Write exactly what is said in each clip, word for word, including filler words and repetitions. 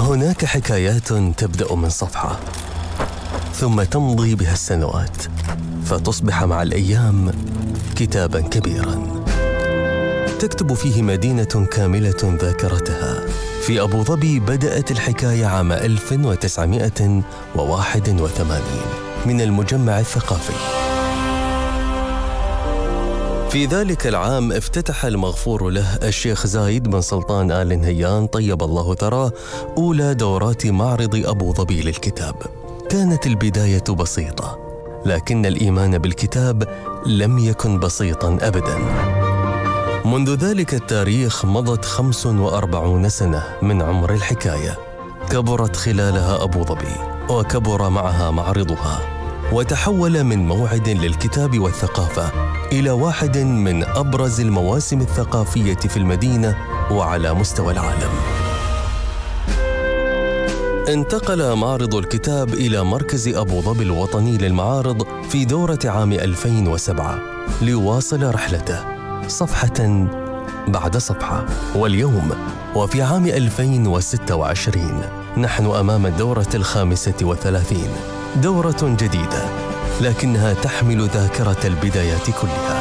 هناك حكايات تبدأ من صفحة ثم تمضي بها السنوات فتصبح مع الأيام كتاباً كبيراً تكتب فيه مدينة كاملة ذاكرتها. في أبو ظبي بدأت الحكاية عام ألف وتسعمائة وواحد وثمانين من المجمع الثقافي. في ذلك العام افتتح المغفور له الشيخ زايد بن سلطان آل نهيان طيب الله ثراه أولى دورات معرض أبو ظبي للكتاب. كانت البداية بسيطة، لكن الإيمان بالكتاب لم يكن بسيطاً أبداً. منذ ذلك التاريخ مضت خمس وأربعون سنة من عمر الحكاية، كبرت خلالها أبو ظبي وكبر معها معرضها، وتحول من موعد للكتاب والثقافة إلى واحد من أبرز المواسم الثقافية في المدينة وعلى مستوى العالم. انتقل معرض الكتاب إلى مركز أبو ظبي الوطني للمعارض في دورة عام ألفين وسبعة ليواصل رحلته صفحة بعد صفحة. واليوم وفي عام ألفين وستة وعشرين نحن أمام الدورة الخامسة وثلاثين، دورة جديدة لكنها تحمل ذاكرة البدايات كلها.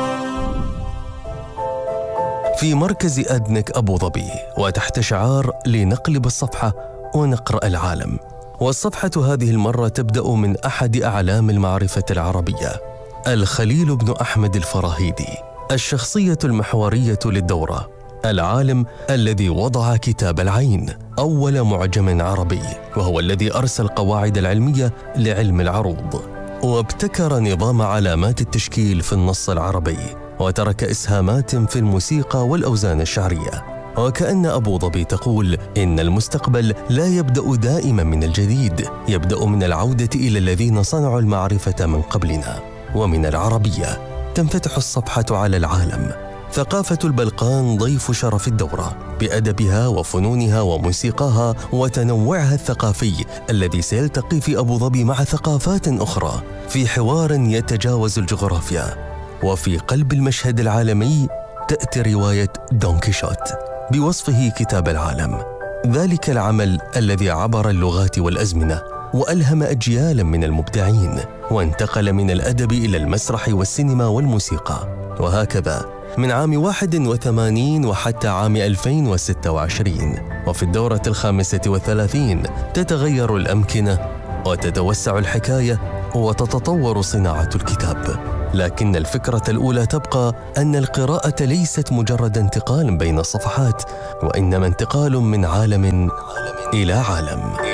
في مركز أدنك أبو ظبي وتحت شعار لنقلب الصفحة ونقرأ العالم. والصفحة هذه المرة تبدأ من أحد أعلام المعرفة العربية، الخليل بن أحمد الفراهيدي، الشخصية المحورية للدورة، العالم الذي وضع كتاب العين أول معجم عربي، وهو الذي أرسى القواعد العلمية لعلم العروض، وابتكر نظام علامات التشكيل في النص العربي، وترك إسهامات في الموسيقى والأوزان الشعرية. وكأن أبو ظبي تقول إن المستقبل لا يبدأ دائما من الجديد، يبدأ من العودة إلى الذين صنعوا المعرفة من قبلنا. ومن العربية تنفتح الصفحة على العالم. ثقافة البلقان ضيف شرف الدورة بأدبها وفنونها وموسيقاها وتنوعها الثقافي الذي سيلتقي في أبو ظبي مع ثقافات أخرى في حوار يتجاوز الجغرافيا. وفي قلب المشهد العالمي تأتي رواية دون كيشوت بوصفه كتاب العالم، ذلك العمل الذي عبر اللغات والأزمنة وألهم أجيالا من المبدعين، وانتقل من الأدب إلى المسرح والسينما والموسيقى. وهكذا من عام واحد وثمانين وحتى عام ألفين وستة وعشرين. وفي الدورة الخامسة والثلاثين تتغير الأمكنة وتتوسع الحكاية وتتطور صناعة الكتاب، لكن الفكرة الأولى تبقى أن القراءة ليست مجرد انتقال بين الصفحات، وإنما انتقال من عالم إلى عالم.